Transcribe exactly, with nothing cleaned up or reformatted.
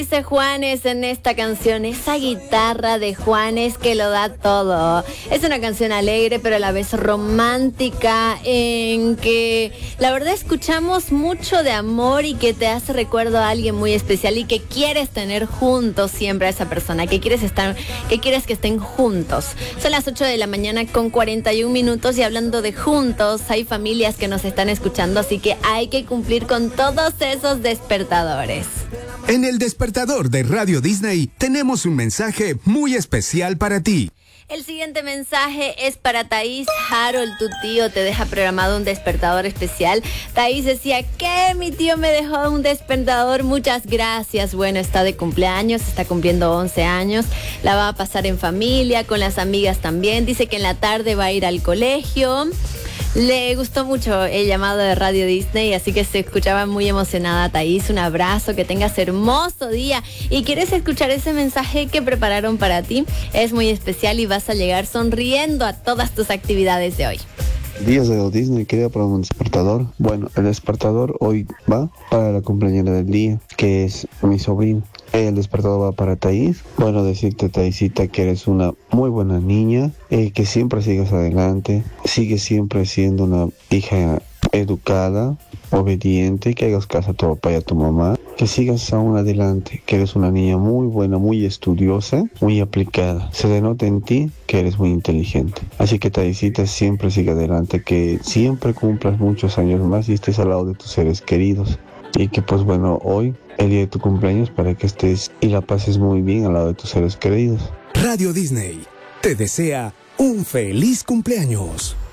Dice Juanes en esta canción, esa guitarra de Juanes que lo da todo. Es una canción alegre pero a la vez romántica, en que la verdad escuchamos mucho de amor y que te hace recuerdo a alguien muy especial y que quieres tener juntos siempre a esa persona, que quieres estar, que quieres que estén juntos. Son las ocho de la mañana con cuarenta y un minutos y hablando de juntos, hay familias que nos están escuchando, así que hay que cumplir con todos esos despertadores. En el despertador de Radio Disney tenemos un mensaje muy especial para ti. El siguiente mensaje es para Thaís. Harold, tu tío, te deja programado un despertador especial. Thaís decía que mi tío me dejó un despertador. Muchas gracias. Bueno, está de cumpleaños, está cumpliendo once años. La va a pasar en familia, con las amigas también. Dice que en la tarde va a ir al colegio. Le gustó mucho el llamado de Radio Disney, así que se escuchaba muy emocionada. Thaís, un abrazo, que tengas hermoso día. ¿Y quieres escuchar ese mensaje que prepararon para ti? Es muy especial y vas a llegar sonriendo a todas tus actividades de hoy. Días de Radio Disney, quería para un despertador. Bueno, el despertador hoy va para la cumpleañera del día, que es mi sobrino. El despertador va para Thaís. Bueno, decirte, Thaísita, que eres una muy buena niña, eh, que siempre sigas adelante, sigue siempre siendo una hija educada, obediente, que hagas caso a tu papá y a tu mamá, que sigas aún adelante, que eres una niña muy buena, muy estudiosa, muy aplicada. Se denota en ti que eres muy inteligente. Así que, Thaísita, siempre sigue adelante, que siempre cumplas muchos años más y estés al lado de tus seres queridos. Y que pues bueno, hoy, el día de tu cumpleaños, para que estés y la pases muy bien al lado de tus seres queridos. Radio Disney te desea un feliz cumpleaños.